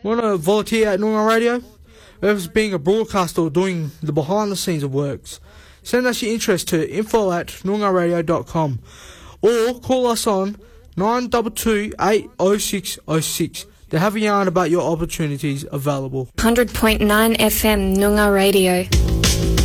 Want to volunteer at Noongar Radio? Whether it's being a broadcaster or doing the behind the scenes of works, send us your interest to info@noongarradio.com or call us on 922 806 06 to have a yarn about your opportunities available. 100.9 FM Noongar Radio.